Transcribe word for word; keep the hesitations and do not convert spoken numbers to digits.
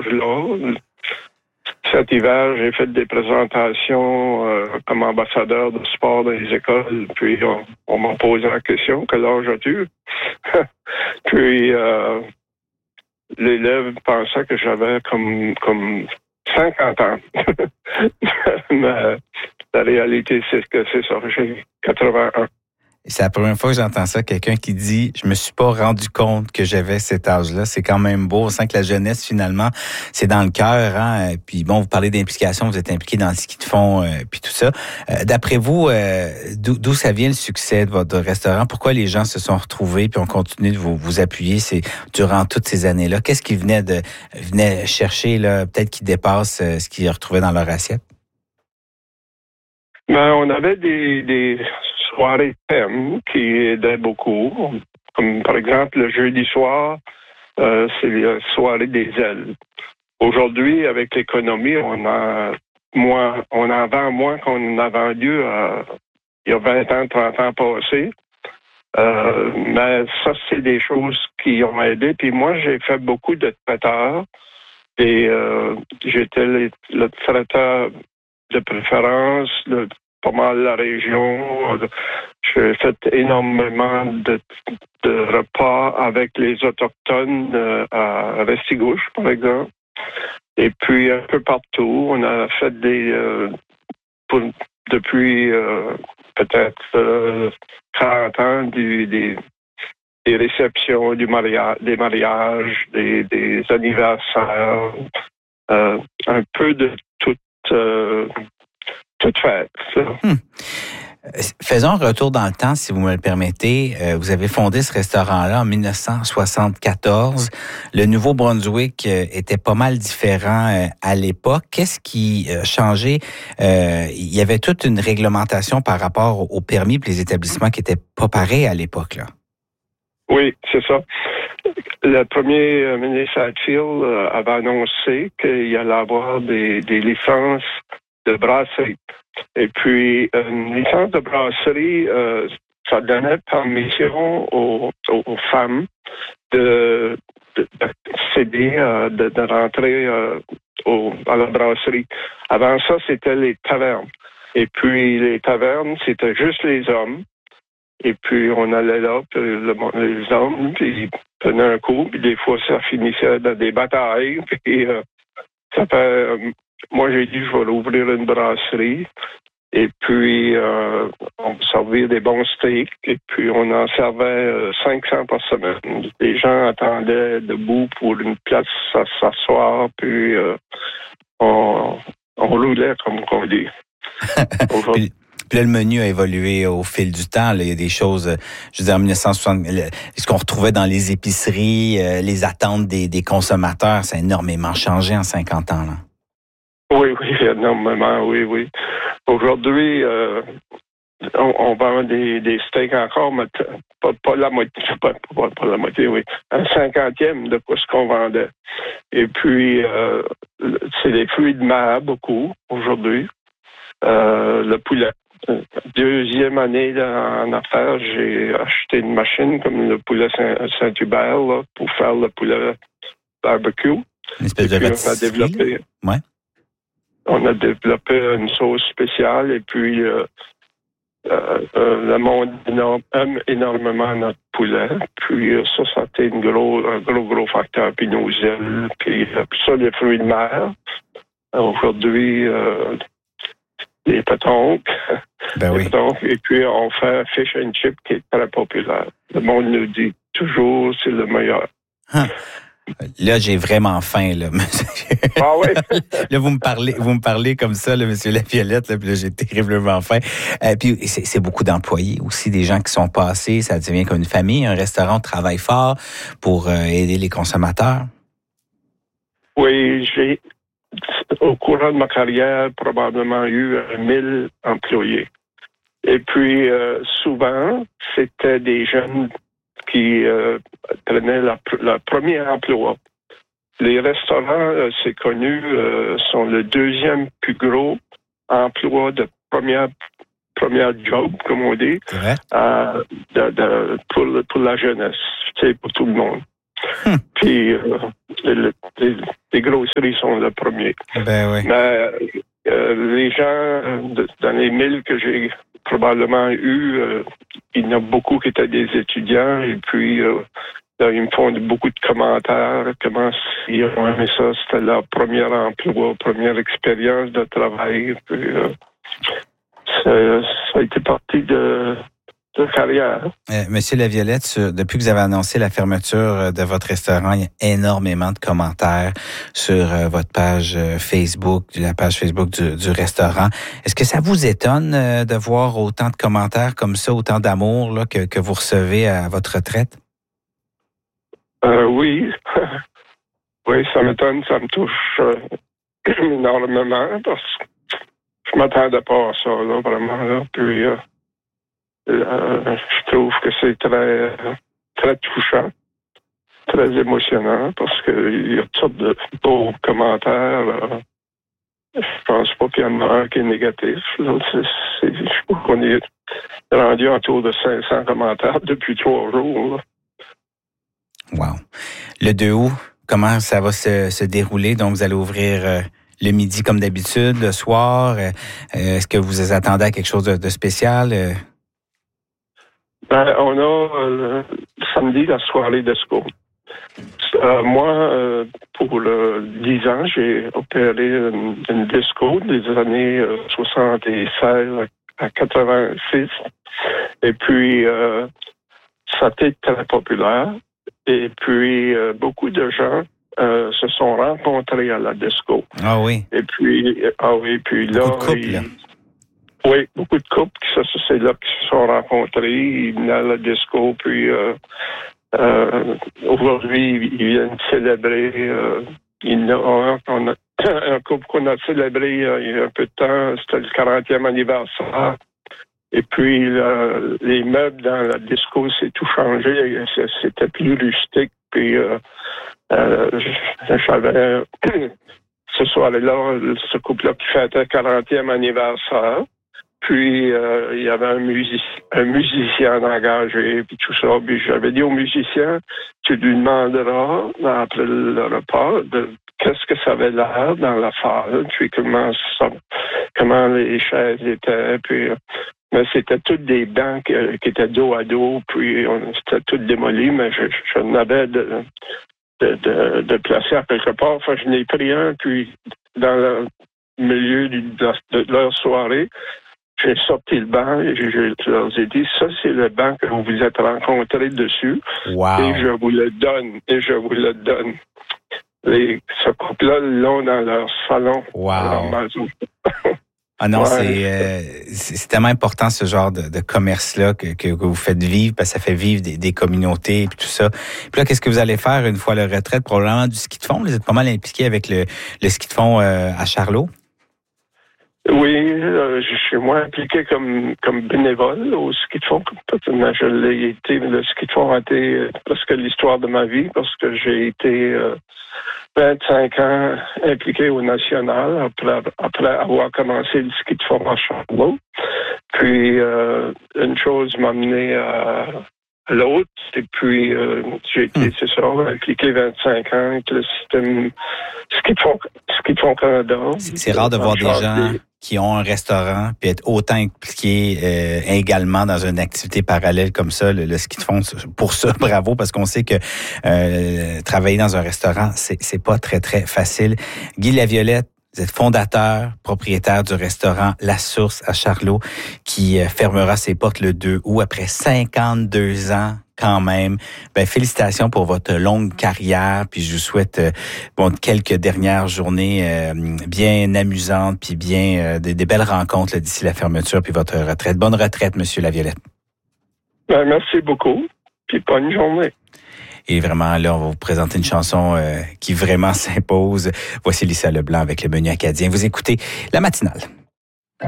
âge-là. Cet hiver, j'ai fait des présentations euh, comme ambassadeur de sport dans les écoles, puis on, on m'a posé la question, quel âge as-tu? Puis euh, l'élève pensait que j'avais comme, comme cinquante ans. Mais la réalité, c'est que c'est ça, j'ai quatre-vingt-un. C'est la première fois que j'entends ça, quelqu'un qui dit « Je me suis pas rendu compte que j'avais cet âge-là ». C'est quand même beau. On sent que la jeunesse, finalement, c'est dans le cœur. Hein? Puis bon, vous parlez d'implication, vous êtes impliqué dans le ski de fond, euh, puis tout ça. Euh, d'après vous, euh, d'où, d'où ça vient le succès de votre restaurant? Pourquoi les gens se sont retrouvés puis ont continué de vous, vous appuyer c'est, durant toutes ces années-là? Qu'est-ce qui venait de venait chercher, là, peut-être qui dépasse euh, ce qu'ils retrouvaient dans leur assiette? Ben, on avait des... des... soirées thèmes qui aidaient beaucoup. Comme par exemple, le jeudi soir, euh, c'est la soirée des ailes. Aujourd'hui, avec l'économie, on a moins, on en vend moins qu'on en a vendu euh, il y a vingt ans, trente ans passés. Euh, mais ça, c'est des choses qui ont aidé. Puis moi, j'ai fait beaucoup de traiteurs et euh, j'étais le, le traiteur de préférence de pas mal la région. J'ai fait énormément de, de repas avec les Autochtones euh, à Restigouche, par exemple. Et puis, un peu partout, on a fait des... Euh, pour, depuis euh, peut-être euh, quarante ans, du, des, des réceptions, du mariage, des mariages, des, des anniversaires, euh, un peu de tout... Euh, Toute fête, ça. Hmm. Faisons un retour dans le temps, si vous me le permettez. Euh, vous avez fondé ce restaurant-là en dix-neuf cent soixante-quatorze. Le Nouveau-Brunswick euh, était pas mal différent euh, à l'époque. Qu'est-ce qui a changé? Euh, il y avait toute une réglementation par rapport aux permis pour les établissements qui étaient pas pareils à l'époque, là. Oui, c'est ça. Le premier ministre Hatfield euh, avait annoncé qu'il allait avoir des, des licences de brasserie. Et puis, une licence de brasserie, euh, ça donnait permission aux, aux femmes de, de, d'accéder, euh, de, de rentrer euh, au, à la brasserie. Avant ça, c'était les tavernes. Et puis, les tavernes, c'était juste les hommes. Et puis, on allait là, puis le, les hommes, puis ils prenaient un coup, puis des fois, ça finissait dans des batailles. Puis, euh, ça fait... Euh, moi, j'ai dit, je vais ouvrir une brasserie. Et puis, euh, on servait des bons steaks. Et puis, on en servait euh, cinq cents par semaine. Les gens attendaient debout pour une place à s'asseoir. Puis, euh, on, on roulait, comme on dit. puis, puis là, le menu a évolué au fil du temps. Là. Il y a des choses, je veux dire, en dix-neuf cent soixante, ce qu'on retrouvait dans les épiceries, euh, les attentes des, des consommateurs, ça a énormément changé en cinquante ans, là. Oui, oui, énormément, oui, oui. Aujourd'hui, euh, on, on vend des, des steaks encore, mais pas, pas la moitié, pas, pas, pas la moitié, oui, un cinquantième de ce qu'on vendait. Et puis, euh, c'est des fruits de mer beaucoup aujourd'hui. Euh, le poulet. Deuxième année en affaires, j'ai acheté une machine comme le poulet Saint-Hubert là, pour faire le poulet barbecue. Une espèce et de rôtisserie. Ouais. On a développé une sauce spéciale et puis euh, euh, le monde énorme, aime énormément notre poulet. Puis euh, ça, ça a été une gros, un gros, gros facteur. Puis nos ailes, puis euh, ça, les fruits de mer. Aujourd'hui, euh, les pétanques. Ben oui. Les pétanques. Et puis on fait fish and chip qui est très populaire. Le monde nous dit toujours c'est le meilleur. Huh. Là, j'ai vraiment faim, là. Ah oui? Là, vous me parlez, vous me parlez comme ça, là, monsieur Laviolette, là, puis là, j'ai terriblement faim. Euh, puis c'est, c'est beaucoup d'employés aussi, des gens qui sont passés, ça devient comme une famille, un restaurant travaille fort pour euh, aider les consommateurs. Oui, j'ai, au courant de ma carrière, probablement eu mille employés. Et puis, euh, souvent, c'était des jeunes qui euh, prenaient leur la premier emploi. Les restaurants, euh, c'est connu, euh, sont le deuxième plus gros emploi de première première job, comme on dit, euh, de, de, pour, pour la jeunesse, c'est pour tout le monde. Hum. Puis euh, les, les, les grosseries sont le premier. Ben oui. Mais euh, les gens, de, dans les mille que j'ai probablement eu, euh, il y en a beaucoup qui étaient des étudiants, et puis euh, là, ils me font beaucoup de commentaires, comment ils ont aimé ça, c'était leur premier emploi, première expérience de travail. Puis, euh, ça, ça a été partie de, de carrière. Euh, Monsieur Laviolette, sur, depuis que vous avez annoncé la fermeture de votre restaurant, il y a énormément de commentaires sur euh, votre page euh, Facebook, la page Facebook du, du restaurant. Est-ce que ça vous étonne euh, de voir autant de commentaires comme ça, autant d'amour là, que, que vous recevez à votre retraite? Euh, oui. Oui, ça m'étonne, ça me touche euh, énormément parce que je m'attendais pas à ça, là, vraiment. Là. Puis, euh, euh, je trouve que c'est très, très touchant, très émotionnant parce qu'il y a toutes sortes de beaux commentaires. Là. Je pense pas qu'il y en a un qui est négatif. Là. C'est, c'est, je crois qu'on est rendu autour de cinq cents commentaires depuis trois jours. Là. Wow. Le deux août, comment ça va se, se dérouler? Donc, vous allez ouvrir euh, le midi comme d'habitude, le soir. Euh, est-ce que vous attendez à quelque chose de, de spécial? Euh? Ben, on a euh, le samedi la soirée disco. Euh, moi, euh, pour le dix ans, j'ai opéré une, une disco des années euh, soixante-seize à quatre-vingt-six. Et puis, euh, ça a été très populaire. Et puis, euh, beaucoup de gens euh, se sont rencontrés à la disco. Ah oui. Et puis, ah oui, puis là... Beaucoup de couples, là. Ils, oui, beaucoup de couples, ça, c'est là qu'ils se sont rencontrés. Ils venaient à la disco, puis euh, euh, aujourd'hui, ils viennent célébrer. Euh, il y a un, on a, un couple qu'on a célébré euh, il y a un peu de temps, c'était le quarantième anniversaire. Et puis, là, les meubles dans la disco, c'est tout changé. C'était plus rustique. Puis, euh, euh, j'avais ce soir-là, ce couple-là qui fêtait le quarantième anniversaire. Puis, euh, il y avait un, music- un musicien engagé, puis tout ça. Puis, j'avais dit au musicien, tu lui demanderas, après le repas, de qu'est-ce que ça avait l'air dans la salle, puis comment, ça, comment les chaises étaient, puis... Mais c'était toutes des bancs qui, qui étaient dos à dos, puis on, c'était tout démoli, mais je, je n'avais de, de, de, de placer à quelque part. Enfin, je n'ai pris un, puis dans le milieu du, de, de leur soirée, j'ai sorti le banc et je, je leur ai dit, ça, c'est le banc que vous vous êtes rencontrés dessus. Wow. Et je vous le donne, et je vous le donne. Les, ce couple-là l'ont dans leur salon, wow. dans leur maison. Ah non, ouais. c'est, euh, c'est c'est tellement important ce genre de, de commerce-là que, que, que vous faites vivre, parce que ça fait vivre des, des communautés et tout ça. Puis là, qu'est-ce que vous allez faire une fois la retraite? Probablement du ski de fond. Vous êtes pas mal impliqué avec le, le ski de fond euh, à Charlot? Oui, euh, je suis moins impliqué comme, comme bénévole au ski de fond. Mais je l'ai été. Le ski de fond a été presque l'histoire de ma vie parce que j'ai été... Euh, vingt-cinq ans impliqué au national après, après avoir commencé le ski de fond à Charlot. Puis, euh, une chose m'a amené à, à l'autre. Et puis, euh, j'ai été, mmh. c'est ça, impliqué vingt-cinq ans avec le système ski de fond, ski de fond Canada. C'est, c'est rare de voir des gens qui ont un restaurant puis être autant impliqués euh, également dans une activité parallèle comme ça, le, le ski de fond. Pour ça, bravo, parce qu'on sait que euh, travailler dans un restaurant, c'est, c'est pas très, très facile. Guy Laviolette, vous êtes fondateur, propriétaire du restaurant La Source à Charlot, qui fermera ses portes le deux août après cinquante-deux ans quand même. Ben, félicitations pour votre longue carrière, puis je vous souhaite euh, bon quelques dernières journées euh, bien amusantes, puis bien euh, des, des belles rencontres là, d'ici la fermeture, puis votre retraite. Bonne retraite, Monsieur Laviolette. Ben, merci beaucoup, puis bonne journée. Et vraiment, là, on va vous présenter une chanson euh, qui vraiment s'impose. Voici Lisa Leblanc avec le menu acadien. Vous écoutez La Matinale.